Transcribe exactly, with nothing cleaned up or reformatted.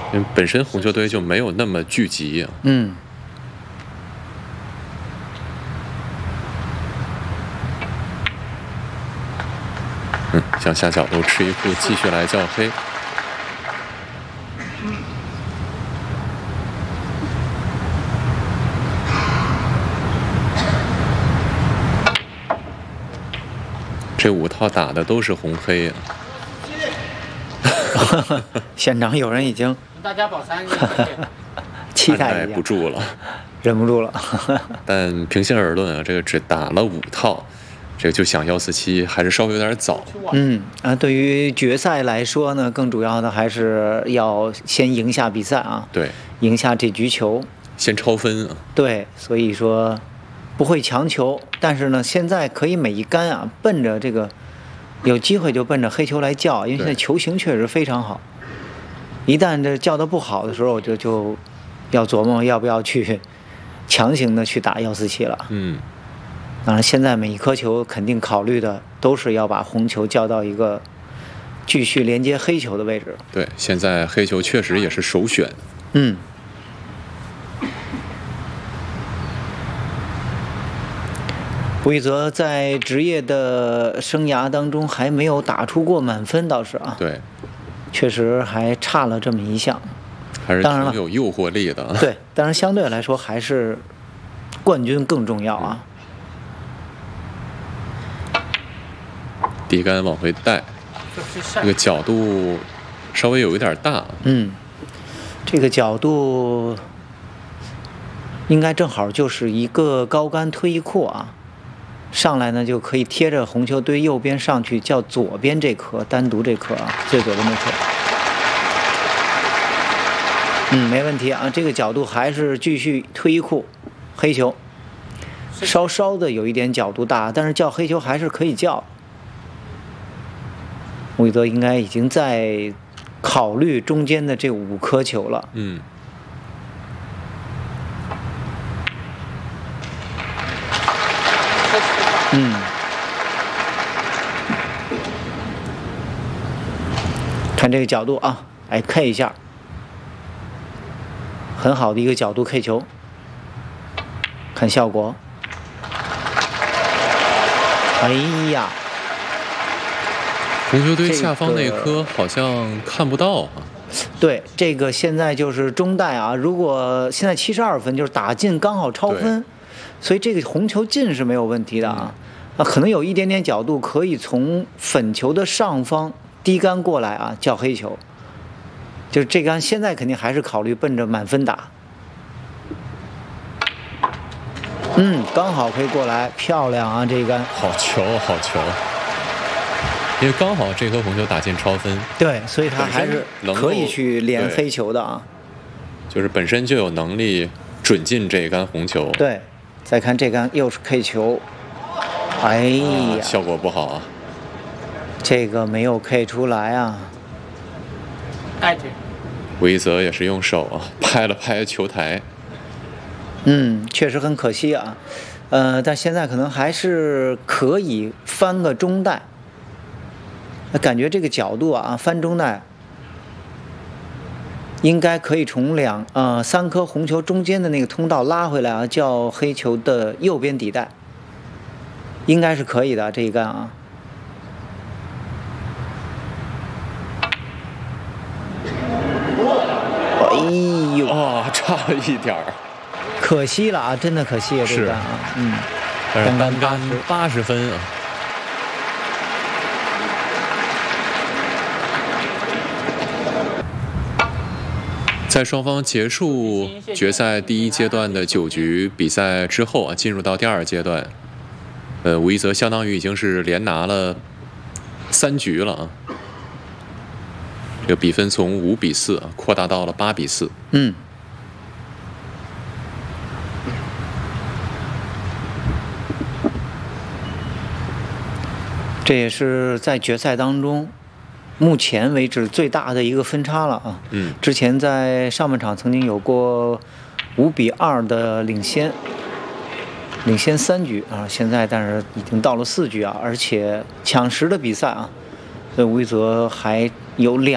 因为本身红球队就没有那么聚集啊。 嗯。 嗯，向下角度吃一库，继续来叫黑。这五套打的都是红黑啊。 现场有人已经大家保三期待不住了， 忍不住了。 但平心而论啊，这个只打了五套，这个就想幺四七还是稍微有点早。 嗯啊，对于决赛来说呢，更主要的还是要先赢下比赛啊。 对， 赢下这局球， 先超分啊。 对，所以说不会强求，但是呢，现在可以每一杆啊，奔着这个有机会就奔着黑球来叫，因为现在球形确实非常好。一旦这叫得不好的时候，我就就要琢磨要不要去强行的去打幺四七了。 嗯， 当然，现在每一颗球肯定考虑的都是要把红球叫到一个继续连接黑球的位置。 对，现在黑球确实也是首选。 嗯。吴一泽在职业的生涯当中还没有打出过满分，倒是啊。 对。 确实还差了这么一项， 还是挺有诱惑力的。 对，当然相对来说还是冠军更重要啊。 底杆往回带，这个角度稍微有一点大。 嗯，这个角度应该正好就是一个高杆推一库啊。上来呢就可以贴着红球堆右边上去，叫左边这颗，单独这颗啊，最左边这颗。嗯，没问题啊，这个角度还是继续推一库，黑球，稍稍的有一点角度大，但是叫黑球还是可以叫。吴一泽应该已经在考虑中间的这五颗球了。 嗯。 嗯，看这个角度啊，来 K 一下，很好的一个角度 K 球，看效果。哎呀， 红球堆下方那颗好像看不到啊。 对，这个现在就是中带啊，如果现在七十二分，就是打进刚好超分。所以这个红球进是没有问题的啊，啊，可能有一点点角度可以从粉球的上方低杆过来啊，叫黑球。就是这杆现在肯定还是考虑奔着满分打。嗯，刚好可以过来，漂亮啊，这一杆。 好球，好球！因为刚好这颗红球打进超分。 对，所以他还是可以去连黑球的啊。 就是本身就有能力准进这一杆红球。 对。再看这杆又是 K 球，哎呀， 啊、效果不好啊！ 这个没有 K 出来啊。 吴一泽也是用手啊拍了拍球台。 嗯，确实很可惜啊。呃，但现在可能还是可以翻个中带。感觉这个角度啊，翻中带。应该可以从两呃三颗红球中间的那个通道拉回来啊，叫黑球的右边底带，应该是可以的这一杆啊。哎呦， 哦，差了一点儿， 可惜了啊，真的可惜啊，这杆啊，嗯， 但是单杆八十分啊。在双方结束决赛第一阶段的九局比赛之后啊，进入到第二阶段，呃，吴一泽相当于已经是连拿了三局了啊，这个比分从五比四啊扩大到了八比四。 嗯，这也是在决赛当中目前为止最大的一个分差了啊！ 嗯， 之前在上半场曾经有过五比二的领先，领先三局啊，现在但是已经到了四局啊，而且抢十的比赛啊，所以吴一泽还有两。